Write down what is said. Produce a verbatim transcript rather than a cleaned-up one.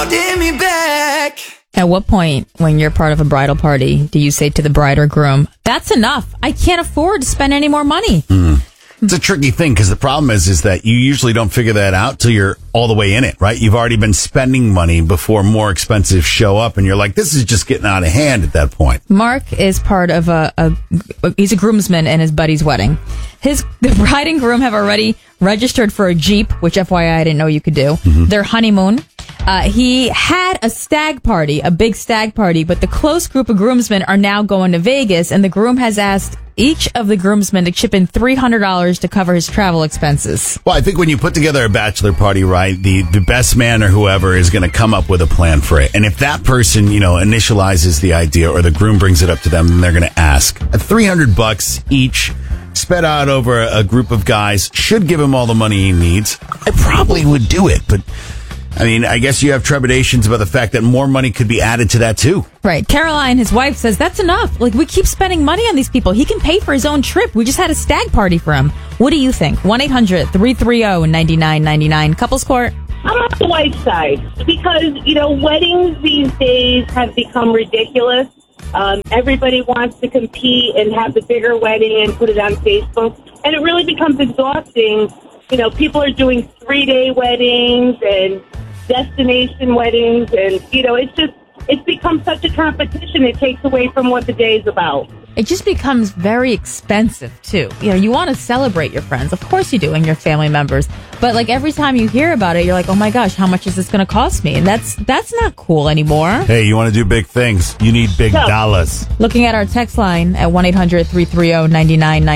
Give me back. At what point, when you're part of a bridal party, do you say to the bride or groom, that's enough. I can't afford to spend any more money. Mm. It's a tricky thing because the problem is, is that you usually don't figure that out till you're all the way in it, right? You've already been spending money before more expensive show up, and you're like, this is just getting out of hand at that point. Mark is part of a, a he's a groomsman in his buddy's wedding. His the bride and groom have already registered for a Jeep, which F Y I I didn't know you could do. Mm-hmm. Their honeymoon. Uh, he had a stag party, a big stag party, but the close group of groomsmen are now going to Vegas, and the groom has asked each of the groomsmen to chip in three hundred dollars to cover his travel expenses. Well, I think when you put together a bachelor party, right, the, the best man or whoever is going to come up with a plan for it. And if that person, you know, initializes the idea or the groom brings it up to them, then they're going to ask. At three hundred bucks each, spread out over a group of guys, should give him all the money he needs. I probably would do it, but I mean, I guess you have trepidations about the fact that more money could be added to that, too. Right. Caroline, his wife, says that's enough. Like, we keep spending money on these people. He can pay for his own trip. We just had a stag party for him. What do you think? one eight hundred three three zero nine nine nine nine. Couples Court. I'm on the wife's side because, you know, weddings these days have become ridiculous. Um, everybody wants to compete and have the bigger wedding and put it on Facebook. And it really becomes exhausting. You know, people are doing three-day weddings and destination weddings, and, you know, it's just, it's become such a competition. It takes away from what the day is about. It just becomes very expensive, too. You know, you want to celebrate your friends. Of course you do, and your family members. But, like, every time you hear about it, you're like, oh, my gosh, how much is this going to cost me? And that's that's not cool anymore. Hey, you want to do big things. You need big No. dollars. Looking at our text line at one eight hundred three three zero nine nine nine nine.